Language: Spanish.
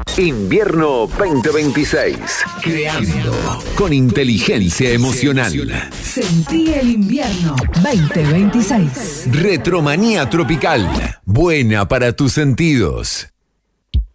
Invierno 2026. Creando con inteligencia emocional. Sentí el invierno 2026. Retromanía tropical. Buena para tus sentidos.